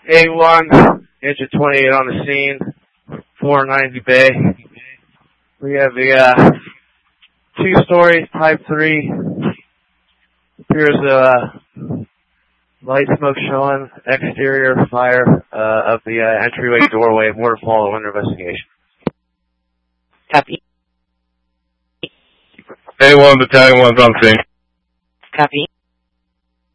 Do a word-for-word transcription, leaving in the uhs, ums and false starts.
A one, engine twenty-eight on the scene, four ninety Bay. We have the uh, two-story Type three. Appears uh, light smoke showing, exterior fire uh, of the uh, entryway doorway. More to follow under investigation. Copy. A one, Battalion one's on scene. Copy.